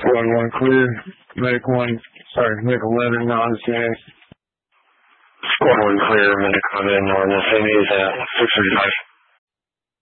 Squad 1 clear. Medic 11 non-CNA. Squad 1 clear. Medic 11 non-CNA is at 635.